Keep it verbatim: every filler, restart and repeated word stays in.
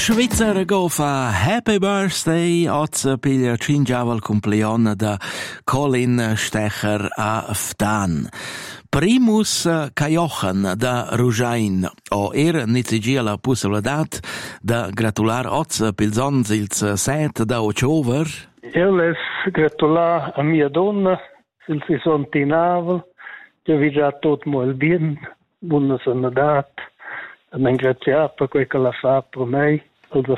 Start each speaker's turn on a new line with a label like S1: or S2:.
S1: Svizzer go fa Happy Birthday oz piglia cingiaval compleanno da Colin Stecher a Ftan. Primus Cajochen da Rujain o era nizigi la possibilitat da gratular oz pilzons ils set da Ociover.
S2: Io les gratular a mia donna sil si son tinavel che vi già tot mol bien buona sonadat. Ringraziare per quel che la fa per me.